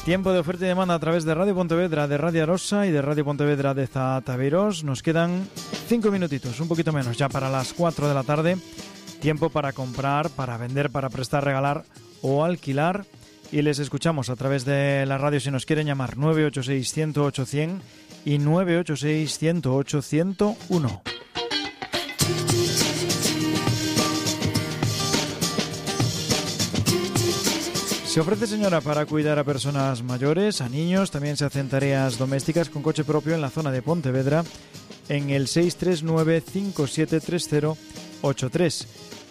Tiempo de oferta y demanda a través de Radio Pontevedra, de Radio Arosa y de Radio Pontevedra de Zataviros. Nos quedan 5 minutitos, un poquito menos, ya para las 4 de la tarde. Tiempo para comprar, para vender, para prestar, regalar o alquilar. Y les escuchamos a través de la radio si nos quieren llamar 986-108-100 y 986-108-101. Se ofrece, señora, para cuidar a personas mayores, a niños. También se hacen tareas domésticas con coche propio en la zona de Pontevedra en el 639-5730-83.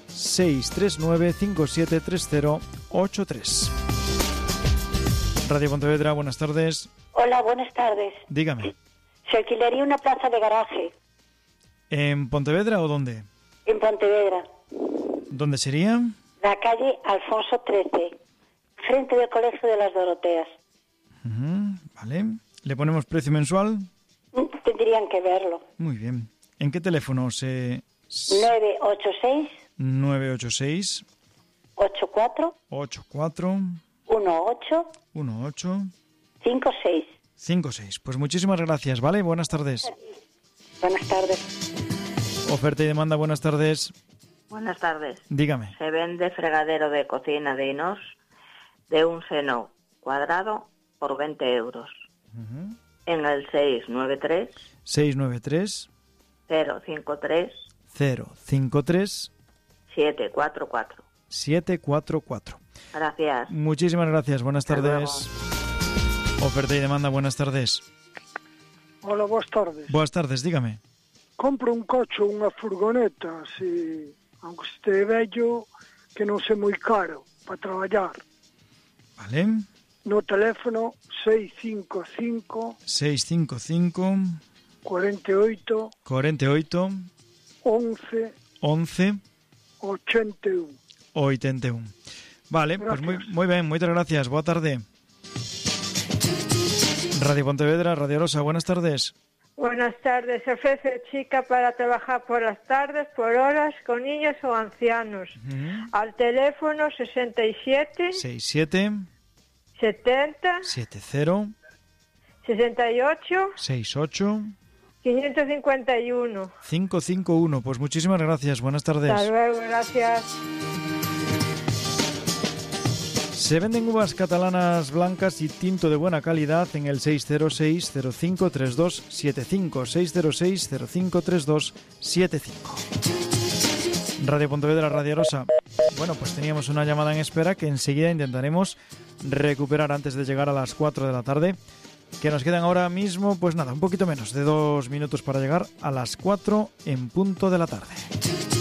639-5730-83. Radio Pontevedra, buenas tardes. Hola, buenas tardes. Dígame. Se alquilaría una plaza de garaje. ¿En Pontevedra o dónde? En Pontevedra. ¿Dónde sería? La calle Alfonso XIII, frente del Colegio de las Doroteas. Vale. ¿Le ponemos precio mensual? Tendrían que verlo. Muy bien. ¿En qué teléfono se...? 986 986 84 84 18 18 56. 56. Pues muchísimas gracias, ¿vale? Buenas tardes. Buenas tardes. Oferta y demanda, buenas tardes. Buenas tardes. Dígame. Se vende fregadero de cocina de inox de un seno cuadrado por 20 euros. En el 693 693 053 053 744. 744. Gracias. Muchísimas gracias, buenas Hasta tardes. Oferta y demanda, buenas tardes. Hola, boas tardes. Boas tardes, dígame. Compro un coche ou unha furgoneta, si, aunque este vello, que non sei moi caro, para traballar. Vale. No teléfono 655 655 48 48 11 11 81. 81. Vale, Gracias. pues muy ben, moitas gracias. Boa tarde. Radio Pontevedra, Radio Rosa, buenas tardes. Buenas tardes. Se ofrece chica para trabajar por las tardes, por horas, con niños o ancianos. Al teléfono 67 67 70 70 68 68 551. 551. Pues muchísimas gracias. Buenas tardes. Hasta luego, gracias. Se venden uvas catalanas blancas y tinto de buena calidad en el 606-053275. 606-053275. Radio Pontevedra, Radio Rosa. Bueno, pues teníamos una llamada en espera que enseguida intentaremos recuperar antes de llegar a las 4 de la tarde. Que nos quedan ahora mismo, pues nada, un poquito menos de 2 minutos para llegar a las 4 en punto de la tarde.